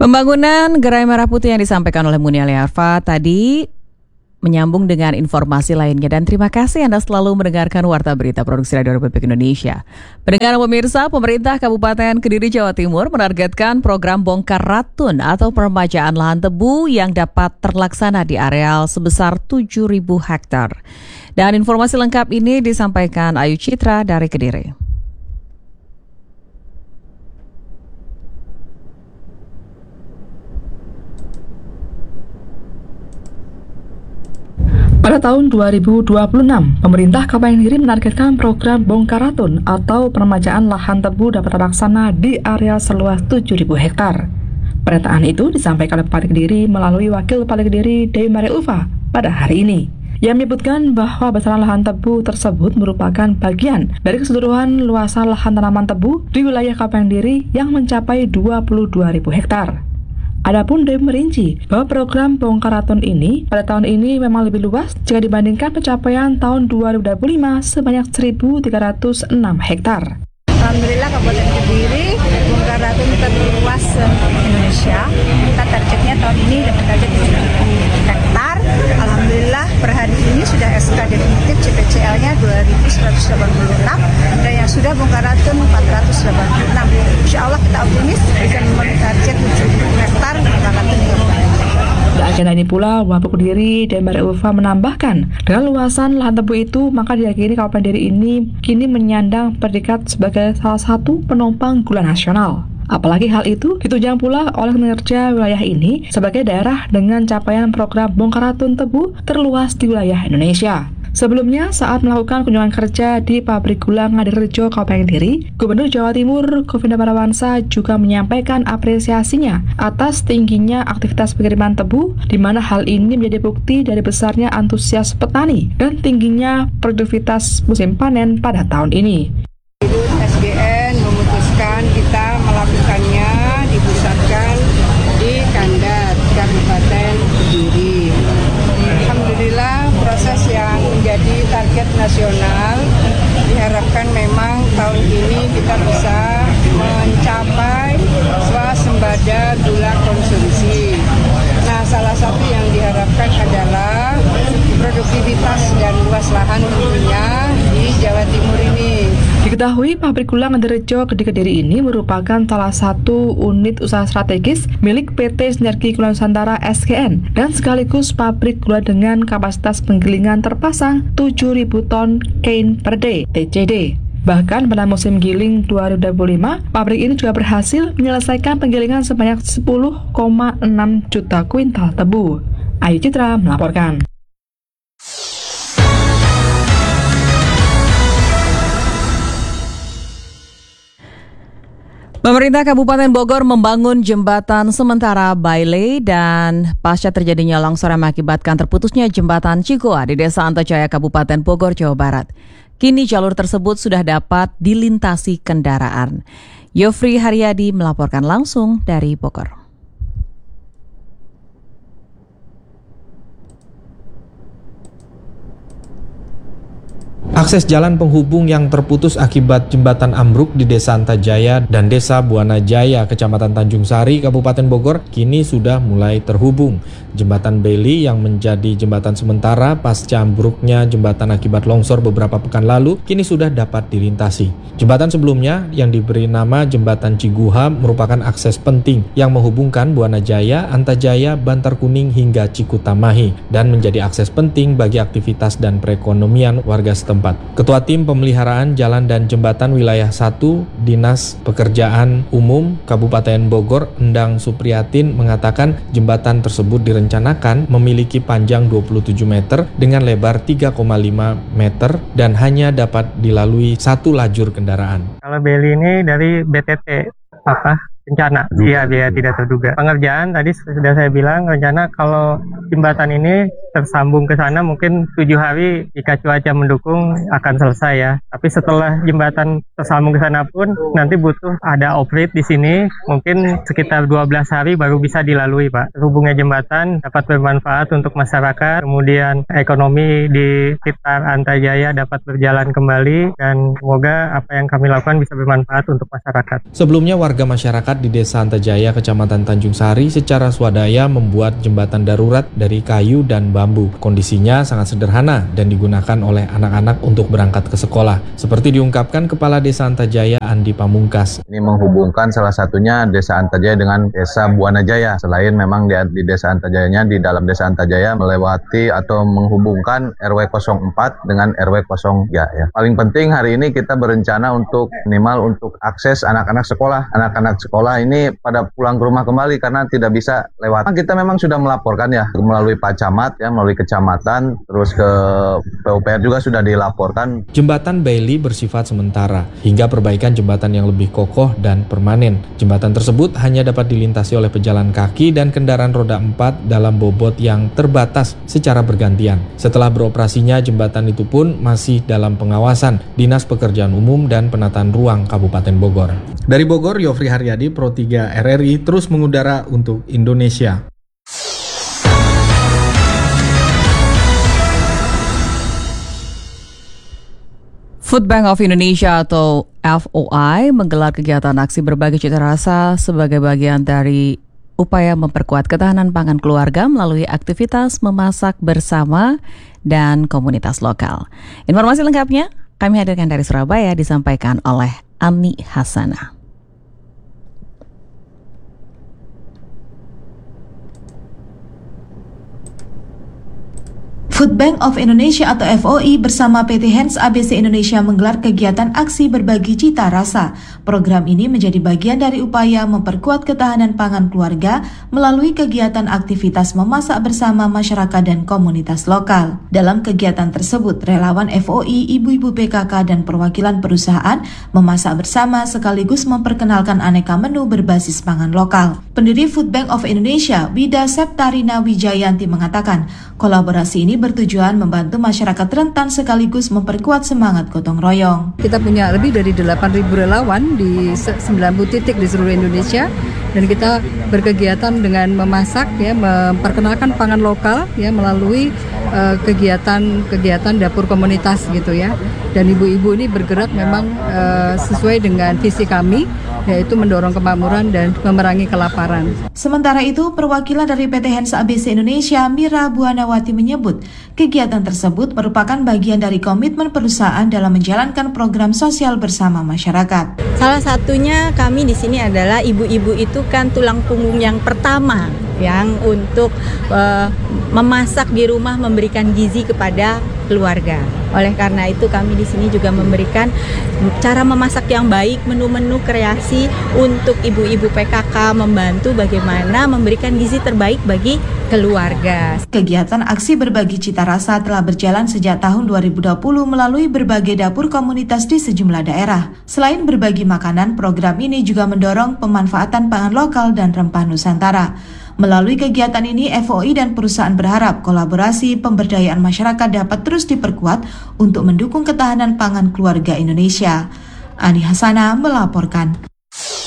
Pembangunan Gerai Merah Putih yang disampaikan oleh Muni Aliarfa tadi menyambung dengan informasi lainnya, dan terima kasih Anda selalu mendengarkan Warta Berita Produksi Radio Republik Indonesia. Pendengar pemirsa, pemerintah Kabupaten Kediri, Jawa Timur menargetkan program bongkar ratun atau peremajaan lahan tebu yang dapat terlaksana di areal sebesar 7.000 hektar. Dan informasi lengkap ini disampaikan Ayu Citra dari Kediri. Pada tahun 2026, pemerintah Kabupaten Kediri menargetkan program bongkar ratun atau peremajaan lahan tebu dapat terlaksana di area seluas 7.000 hektar. Pernyataan itu disampaikan oleh Bupati Kediri melalui Wakil Bupati Kediri Dewi Maria Ulfa pada hari ini. Ia menyebutkan bahwa besaran lahan tebu tersebut merupakan bagian dari keseluruhan luasan lahan tanaman tebu di wilayah Kabupaten Kediri yang mencapai 22.000 hektar. Adapun Dewi merinci bahwa program bongkar ratun ini pada tahun ini memang lebih luas jika dibandingkan pencapaian tahun 2025 sebanyak 1.306 hektar. Alhamdulillah Kabupaten Kediri bongkar ratun terluas Indonesia. Kita targetnya tahun ini dapat target 7.000 hektar. Alhamdulillah per hari ini sudah SK definitif CPCL-nya 2.186 dan yang sudah bongkar ratun 486. Insya Allah kita optimis bisa memenuhi target 7.000 hektar bongkar ratun di Kabupaten. Di agenda ini pula, Wapuk Kediri dan Maria Ulfa menambahkan, dengan luasan lahan tebu itu, maka diyakini Kabupaten Kediri ini kini menyandang predikat sebagai salah satu penopang gula nasional. Apalagi hal itu ditunjang pula oleh kinerja wilayah ini sebagai daerah dengan capaian program bongkar ratun tebu terluas di wilayah Indonesia. Sebelumnya, saat melakukan kunjungan kerja di pabrik gula Ngadirejo, Kabupaten Kediri, Gubernur Jawa Timur Kofindo Parawansa juga menyampaikan apresiasinya atas tingginya aktivitas pengiriman tebu, di mana hal ini menjadi bukti dari besarnya antusias petani dan tingginya produktivitas musim panen pada tahun ini. SGN memutuskan kita melakukannya dipusatkan di Kandat, Kabupaten Kediri. Alhamdulillah proses yang menjadi target nasional diharapkan memang tahun ini kita bisa mencapai swasembada gula konsumsi. Nah, salah satu yang diharapkan adalah produktivitas dan luas lahan tentunya di Jawa Timur ini. Diketahui pabrik gula Ngadirejo Kediri ini merupakan salah satu unit usaha strategis milik PT Sinergi Gula Nusantara SGN dan sekaligus pabrik gula dengan kapasitas penggilingan terpasang 7.000 ton kain per day (TCD). Bahkan pada musim giling 2025, pabrik ini juga berhasil menyelesaikan penggilingan sebanyak 10,6 juta kuintal tebu. Ayu Citra melaporkan. Pemerintah Kabupaten Bogor membangun jembatan sementara Bailey dan pasca terjadinya longsor yang mengakibatkan terputusnya jembatan Cikoa di Desa Antajaya, Kabupaten Bogor, Jawa Barat. Kini jalur tersebut sudah dapat dilintasi kendaraan. Yofri Haryadi melaporkan langsung dari Bogor. Akses jalan penghubung yang terputus akibat jembatan ambruk di Desa Antajaya dan Desa Buana Jaya, Kecamatan Tanjung Sari, Kabupaten Bogor, kini sudah mulai terhubung. Jembatan Bailey yang menjadi jembatan sementara pasca ambruknya jembatan akibat longsor beberapa pekan lalu, kini sudah dapat dilintasi. Jembatan sebelumnya yang diberi nama Jembatan Ciguha merupakan akses penting yang menghubungkan Buana Jaya, Antajaya, Bantar Kuning hingga Cikutamahi dan menjadi akses penting bagi aktivitas dan perekonomian warga setempat. Ketua Tim Pemeliharaan Jalan dan Jembatan Wilayah 1 Dinas Pekerjaan Umum Kabupaten Bogor, Endang Supriyatin, mengatakan jembatan tersebut direncanakan memiliki panjang 27 meter dengan lebar 3,5 meter dan hanya dapat dilalui satu lajur kendaraan. Kalau Bailey ini dari BTT bencana, iya biaya tidak terduga. Pengerjaan tadi sudah saya bilang, rencana kalau jembatan ini tersambung ke sana mungkin 7 hari jika cuaca mendukung akan selesai ya. Tapi setelah jembatan tersambung ke sana pun nanti butuh ada operate di sini, mungkin sekitar 12 hari baru bisa dilalui, Pak. Terhubungnya jembatan dapat bermanfaat untuk masyarakat, kemudian ekonomi di sekitar Antajaya dapat berjalan kembali dan semoga apa yang kami lakukan bisa bermanfaat untuk masyarakat. Sebelumnya warga masyarakat di Desa Antajaya, Kecamatan Tanjung Sari secara swadaya membuat jembatan darurat dari kayu dan bambu. Kondisinya sangat sederhana dan digunakan oleh anak-anak untuk berangkat ke sekolah. Seperti diungkapkan Kepala Desa Antajaya Andi Pamungkas. Ini menghubungkan salah satunya Desa Antajaya dengan Desa Buanajaya. Selain memang di Desa Antajayanya, di dalam Desa Antajaya melewati atau menghubungkan RW 04 dengan RW 03 ya. Paling penting hari ini kita berencana untuk minimal untuk akses anak-anak sekolah. Anak-anak sekolah ini pada pulang ke rumah kembali karena tidak bisa lewat. Kita memang sudah melaporkan ya melalui Pak Camat ya, melalui kecamatan, terus ke PUPR juga sudah dilaporkan. Jembatan Bailey bersifat sementara hingga perbaikan jembatan yang lebih kokoh dan permanen. Jembatan tersebut hanya dapat dilintasi oleh pejalan kaki dan kendaraan roda 4 dalam bobot yang terbatas secara bergantian. Setelah beroperasinya, jembatan itu pun masih dalam pengawasan Dinas Pekerjaan Umum dan Penataan Ruang Kabupaten Bogor. Dari Bogor, Yofri Haryadi, Pro 3 RRI terus mengudara untuk Indonesia. Food Bank of Indonesia atau FOI menggelar kegiatan aksi berbagi cita rasa sebagai bagian dari upaya memperkuat ketahanan pangan keluarga melalui aktivitas memasak bersama dan komunitas lokal. Informasi lengkapnya kami hadirkan dari Surabaya, disampaikan oleh Ami Hasana. Food Bank of Indonesia atau FOI bersama PT Hands ABC Indonesia menggelar kegiatan aksi berbagi cita rasa. Program ini menjadi bagian dari upaya memperkuat ketahanan pangan keluarga melalui kegiatan aktivitas memasak bersama masyarakat dan komunitas lokal. Dalam kegiatan tersebut, relawan FOI, ibu-ibu PKK dan perwakilan perusahaan memasak bersama sekaligus memperkenalkan aneka menu berbasis pangan lokal. Pendiri Food Bank of Indonesia, Wida Septarina Wijayanti mengatakan, kolaborasi ini bertujuan membantu masyarakat rentan sekaligus memperkuat semangat gotong royong. Kita punya lebih dari 8.000 relawan di 90 titik di seluruh Indonesia dan kita berkegiatan dengan memasak ya, memperkenalkan pangan lokal ya melalui kegiatan dapur komunitas gitu ya. Dan ibu-ibu ini bergerak memang sesuai dengan visi kami, yaitu mendorong kemakmuran dan memerangi kelaparan. Sementara itu, perwakilan dari PT Hands ABC Indonesia, Mira Buanawati menyebut, kegiatan tersebut merupakan bagian dari komitmen perusahaan dalam menjalankan program sosial bersama masyarakat. Salah satunya kami di sini adalah ibu-ibu itu kan tulang punggung yang pertama yang untuk memasak di rumah, memberikan gizi kepada keluarga. Oleh karena itu kami di sini juga memberikan cara memasak yang baik, menu-menu kreasi untuk ibu-ibu PKK, membantu bagaimana memberikan gizi terbaik bagi keluarga. Kegiatan aksi berbagi cita rasa telah berjalan sejak tahun 2020 melalui berbagai dapur komunitas di sejumlah daerah. Selain berbagi makanan, program ini juga mendorong pemanfaatan pangan lokal dan rempah Nusantara. Melalui kegiatan ini, FOI dan perusahaan berharap kolaborasi pemberdayaan masyarakat dapat terus diperkuat untuk mendukung ketahanan pangan keluarga Indonesia. Ani Hasana melaporkan.